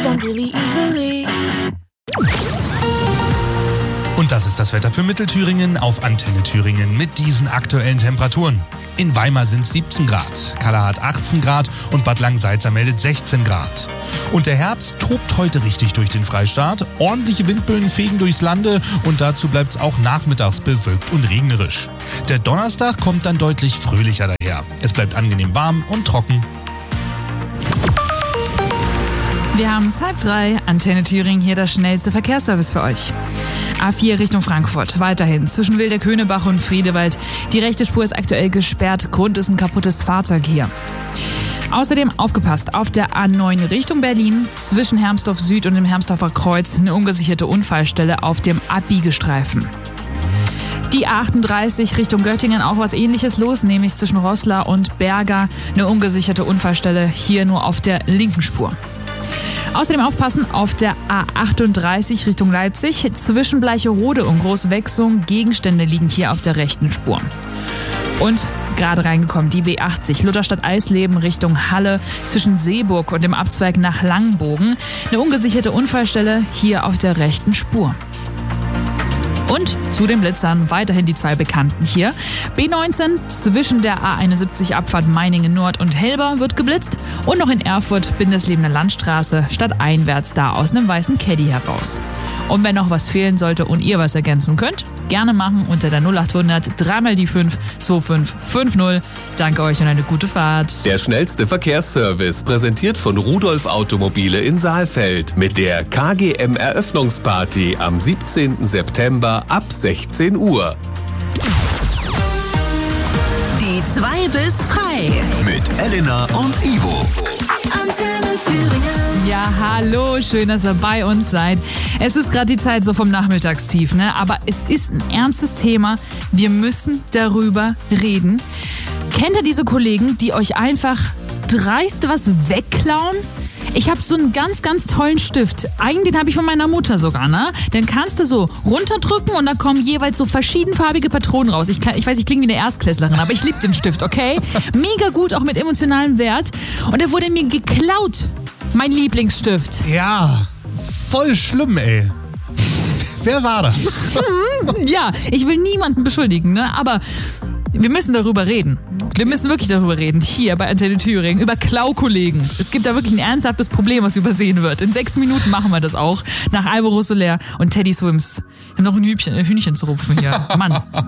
down really easily. Und das ist das Wetter für Mittelthüringen auf Antenne Thüringen mit diesen aktuellen Temperaturen. In Weimar sind es 17 Grad, Kalla hat 18 Grad und Bad Langsalza meldet 16 Grad. Und der Herbst tobt heute richtig durch den Freistaat. Ordentliche Windböen fegen durchs Lande und dazu bleibt es auch nachmittags bewölkt und regnerisch. Der Donnerstag kommt dann deutlich fröhlicher daher. Es bleibt angenehm warm und trocken. Wir haben es 2:30, Antenne Thüringen, hier der schnellste Verkehrsservice für euch. A4 Richtung Frankfurt, weiterhin zwischen Wilderköhnebach und Friedewald. Die rechte Spur ist aktuell gesperrt, Grund ist ein kaputtes Fahrzeug hier. Außerdem aufgepasst, auf der A9 Richtung Berlin, zwischen Hermsdorf Süd und dem Hermsdorfer Kreuz, eine ungesicherte Unfallstelle auf dem Abbiegestreifen. Die A38 Richtung Göttingen, auch was Ähnliches los, nämlich zwischen Roßla und Berga, eine ungesicherte Unfallstelle, hier nur auf der linken Spur. Außerdem aufpassen auf der A38 Richtung Leipzig, zwischen Bleicherode und Großwechsum, Gegenstände liegen hier auf der rechten Spur. Und gerade reingekommen, die B80 Lutherstadt-Eisleben Richtung Halle, zwischen Seeburg und dem Abzweig nach Langenbogen, eine ungesicherte Unfallstelle hier auf der rechten Spur. Und zu den Blitzern weiterhin die zwei Bekannten hier. B19 zwischen der A71 Abfahrt Meiningen Nord und Helber wird geblitzt und noch in Erfurt Bindeslebene Landstraße stadteinwärts da aus einem weißen Caddy heraus. Und wenn noch was fehlen sollte und ihr was ergänzen könnt, gerne machen unter der 0800 3 die 5 2550. Danke euch und eine gute Fahrt. Der schnellste Verkehrsservice, präsentiert von Rudolf Automobile in Saalfeld mit der KGM-Eröffnungsparty am 17. September ab 16 Uhr. Die 2 bis frei. Mit Elena und Ivo. Antenne Thüringen. Ja, hallo, schön, dass ihr bei uns seid. Es ist gerade die Zeit so vom Nachmittagstief, ne? Aber es ist ein ernstes Thema. Wir müssen darüber reden. Kennt ihr diese Kollegen, die euch einfach dreist was wegklauen? Ich habe so einen ganz, ganz tollen Stift. Eigentlich den habe ich von meiner Mutter sogar, ne? Den kannst du so runterdrücken und da kommen jeweils so verschiedenfarbige Patronen raus. Ich weiß, ich klinge wie eine Erstklässlerin, aber ich liebe den Stift, okay? Mega gut, auch mit emotionalem Wert. Und der wurde mir geklaut. Mein Lieblingsstift. Ja, voll schlimm, ey. Wer war das? Ja, ich will niemanden beschuldigen, ne? Aber wir müssen darüber reden. Wir müssen wirklich darüber reden. Hier bei Antenne Thüringen. Über Klaukollegen. Es gibt da wirklich ein ernsthaftes Problem, was übersehen wird. In 6 Minuten machen wir das auch. Nach Alvaro Soler und Teddy Swims. Wir haben noch ein Hühnchen zu rupfen hier. Mann.